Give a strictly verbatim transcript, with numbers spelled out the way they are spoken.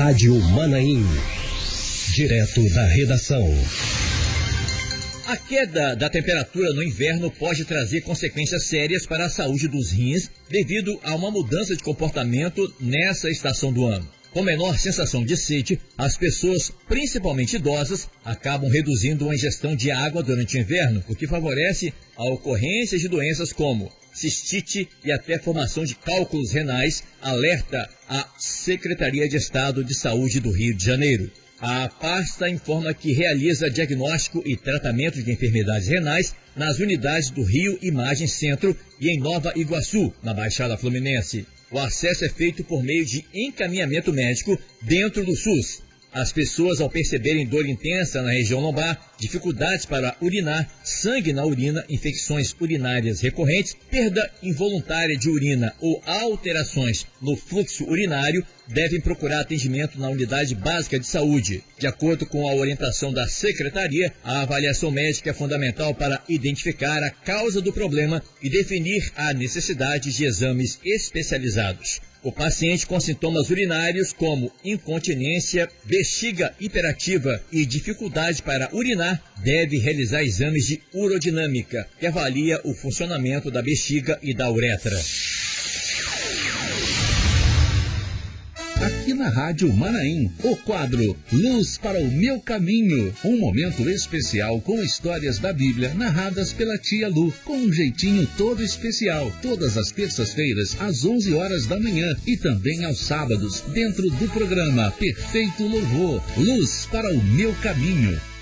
Rádio Manaim. Direto da redação. A queda da temperatura no inverno pode trazer consequências sérias para a saúde dos rins devido a uma mudança de comportamento nessa estação do ano. Com menor sensação de sede, as pessoas, principalmente idosas, acabam reduzindo a ingestão de água durante o inverno, o que favorece a ocorrência de doenças como cistite e até formação de cálculos renais, alerta a Secretaria de Estado de Saúde do Rio de Janeiro. A pasta informa que realiza diagnóstico e tratamento de enfermidades renais nas unidades do Rio Imagem Centro e em Nova Iguaçu, na Baixada Fluminense. O acesso é feito por meio de encaminhamento médico dentro do SUS. As pessoas, ao perceberem dor intensa na região lombar, dificuldades para urinar, sangue na urina, infecções urinárias recorrentes, perda involuntária de urina ou alterações no fluxo urinário, devem procurar atendimento na unidade básica de saúde. De acordo com a orientação da Secretaria, a avaliação médica é fundamental para identificar a causa do problema e definir a necessidade de exames especializados. O paciente com sintomas urinários como incontinência, bexiga hiperativa e dificuldade para urinar deve realizar exames de urodinâmica, que avalia o funcionamento da bexiga e da uretra. Aqui na Rádio Manaim, o quadro Luz para o Meu Caminho. Um momento especial com histórias da Bíblia narradas pela tia Lu, com um jeitinho todo especial. Todas as terças-feiras, às onze horas da manhã e também aos sábados, dentro do programa Perfeito Louvor. Luz para o Meu Caminho.